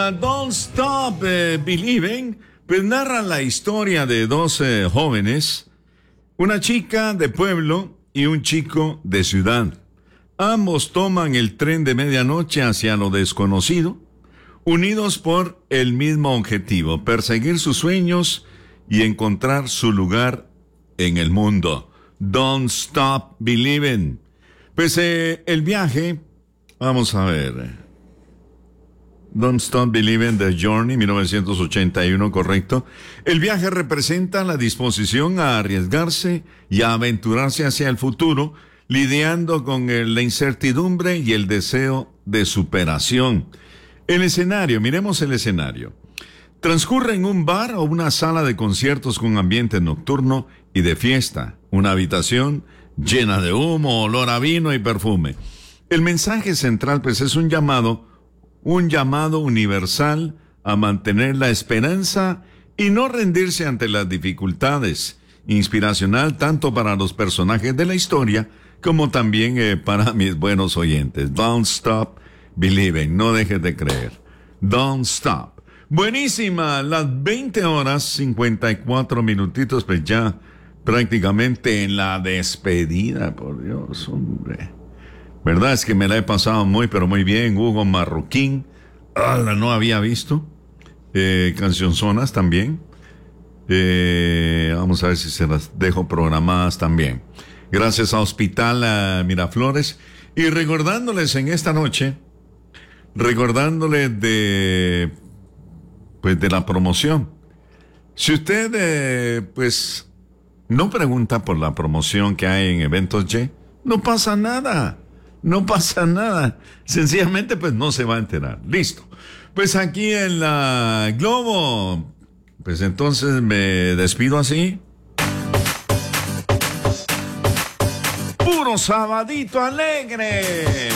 Don't Stop Believing, pues narra la historia de dos jóvenes, una chica de pueblo y un chico de ciudad. Ambos toman el tren de medianoche hacia lo desconocido, unidos por el mismo objetivo, perseguir sus sueños y encontrar su lugar en el mundo. Don't Stop Believing. Pues el viaje, vamos a ver. Don't Stop Believing, The Journey, 1981, correcto. El viaje representa la disposición a arriesgarse y a aventurarse hacia el futuro, lidiando con la incertidumbre y el deseo de superación. El escenario, miremos el escenario. Transcurre en un bar o una sala de conciertos con ambiente nocturno y de fiesta. Una habitación llena de humo, olor a vino y perfume. El mensaje central, pues, es un llamado universal a mantener la esperanza y no rendirse ante las dificultades. Inspiracional tanto para los personajes de la historia como también para mis buenos oyentes. Don't Stop Believing, no dejes de creer. Don't Stop. Buenísima, las 20 horas 54 minutitos, pues ya prácticamente en la despedida, por Dios, hombre. Verdad es que me la he pasado pero muy bien. Hugo Marroquín, no había visto. Cancionzonas también. Vamos a ver si se las dejo programadas también. Gracias a Hospital Miraflores. Y recordándoles en esta noche, recordándoles de la promoción. Si usted, no pregunta por la promoción que hay en Eventos Y, no pasa nada. No pasa nada. Sencillamente, pues, no se va a enterar. Listo. Pues aquí en la Globo, pues entonces me despido así. Puro sabadito alegre.